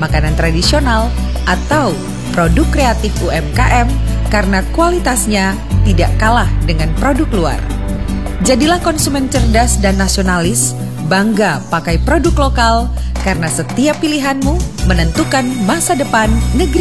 makanan tradisional, atau produk kreatif UMKM karena kualitasnya tidak kalah dengan produk luar. Jadilah konsumen cerdas dan nasionalis, bangga pakai produk lokal karena setiap pilihanmu menentukan masa depan negeri